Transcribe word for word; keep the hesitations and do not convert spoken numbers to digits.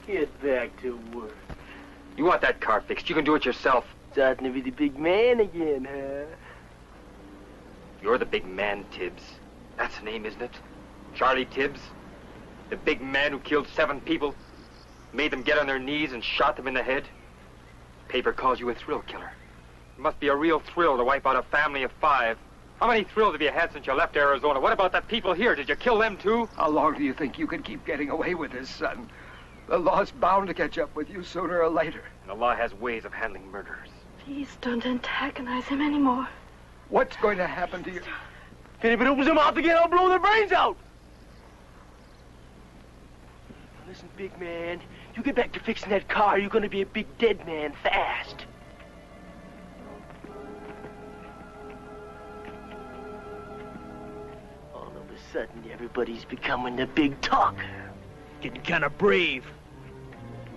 Get back to work. You want that car fixed, you can do it yourself. Starting to be the big man again, huh? You're the big man, Tibbs. That's the name, isn't it? Charlie Tibbs? The big man who killed seven people, made them get on their knees and shot them in the head? Paper calls you a thrill killer. It must be a real thrill to wipe out a family of five. How many thrills have you had since you left Arizona? What about the people here? Did you kill them too? How long do you think you can keep getting away with this, son? The law's bound to catch up with you sooner or later. And the law has ways of handling murderers. Please don't antagonize him anymore. What's going to happen to you? If anybody opens their mouth again, I'll blow their brains out. Listen, big man, you get back to fixing that car, you're gonna be a big dead man fast. All of a sudden, everybody's becoming the big talker. Getting kind of brave.